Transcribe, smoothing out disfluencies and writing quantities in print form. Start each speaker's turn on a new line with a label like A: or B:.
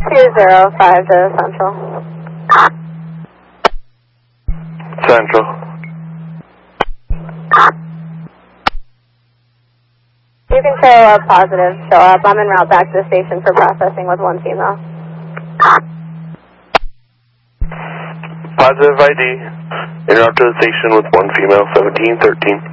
A: 205 to Central.
B: Central.
A: You can show up positive, show up. I'm en route back to the station for processing with one female.
B: Positive ID. En route to the station with one female, 1713.